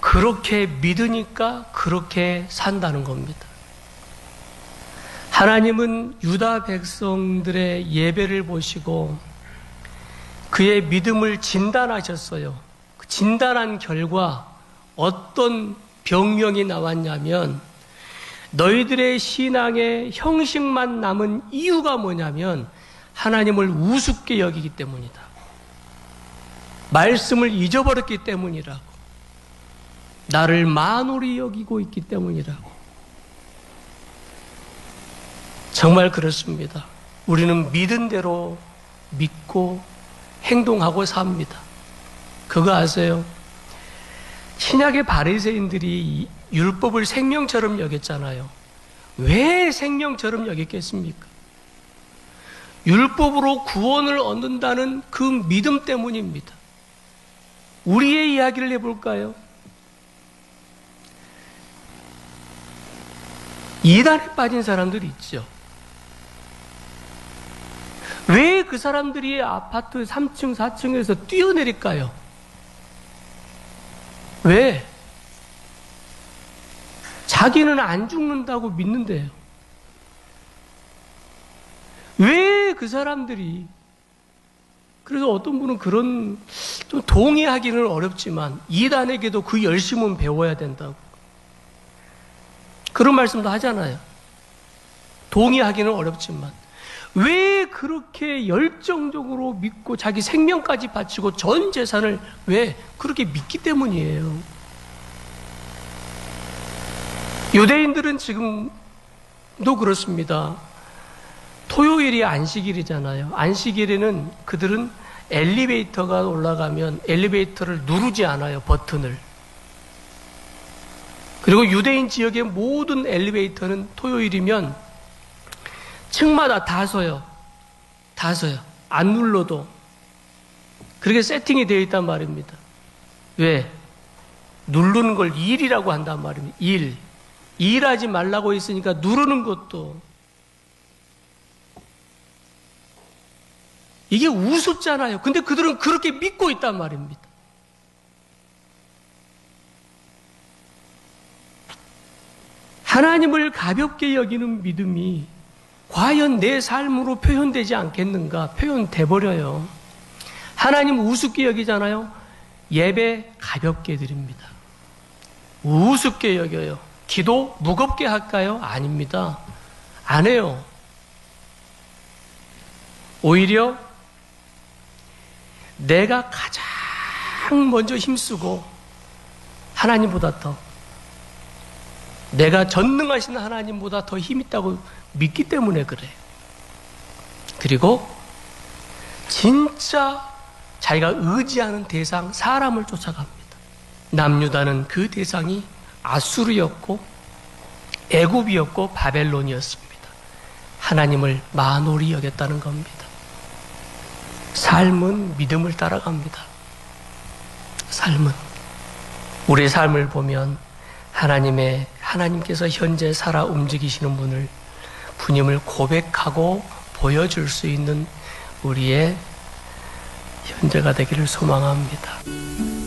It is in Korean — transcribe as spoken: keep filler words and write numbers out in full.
그렇게 믿으니까 그렇게 산다는 겁니다. 하나님은 유다 백성들의 예배를 보시고 그의 믿음을 진단하셨어요. 그 진단한 결과 어떤 병명이 나왔냐면, 너희들의 신앙의 형식만 남은 이유가 뭐냐면 하나님을 우습게 여기기 때문이다. 말씀을 잊어버렸기 때문이라고. 나를 만홀히 여기고 있기 때문이라고. 정말 그렇습니다. 우리는 믿은 대로 믿고 행동하고 삽니다. 그거 아세요? 신약의 바리새인들이 율법을 생명처럼 여겼잖아요. 왜 생명처럼 여겼겠습니까? 율법으로 구원을 얻는다는 그 믿음 때문입니다. 우리의 이야기를 해볼까요? 이단에 빠진 사람들이 있죠. 왜 그 사람들이 아파트 삼 층, 사 층에서 뛰어내릴까요? 왜? 자기는 안 죽는다고 믿는데요. 왜 그 사람들이, 그래서 어떤 분은 그런, 좀 동의하기는 어렵지만 이단에게도 그 열심은 배워야 된다고 그런 말씀도 하잖아요. 동의하기는 어렵지만 왜 그렇게 열정적으로 믿고 자기 생명까지 바치고 전 재산을 왜 그렇게 믿기 때문이에요. 유대인들은 지금도 그렇습니다. 토요일이 안식일이잖아요. 안식일에는 그들은 엘리베이터가 올라가면 엘리베이터를 누르지 않아요. 버튼을. 그리고 유대인 지역의 모든 엘리베이터는 토요일이면 층마다 다 서요. 다 서요. 안 눌러도. 그렇게 세팅이 되어 있단 말입니다. 왜? 누르는 걸 일이라고 한단 말입니다. 일. 일하지 말라고 했으니까 누르는 것도. 이게 우습잖아요. 근데 그들은 그렇게 믿고 있단 말입니다. 하나님을 가볍게 여기는 믿음이 과연 내 삶으로 표현되지 않겠는가? 표현돼 버려요. 하나님 우습게 여기잖아요. 예배 가볍게 드립니다. 우습게 여겨요. 기도 무겁게 할까요? 아닙니다. 안 해요. 오히려 내가 가장 먼저 힘쓰고 하나님보다 더, 내가 전능하신 하나님보다 더 힘있다고 믿기 때문에 그래요. 그리고 진짜 자기가 의지하는 대상, 사람을 쫓아갑니다. 남유다는 그 대상이 아수르였고 애굽이었고 바벨론이었습니다. 하나님을 만홀히 여겼다는 겁니다. 삶은 믿음을 따라갑니다. 삶은 우리의 삶을 보면 하나님의 하나님께서 현재 살아 움직이시는 분을 분임을 고백하고 보여줄 수 있는 우리의 현재가 되기를 소망합니다.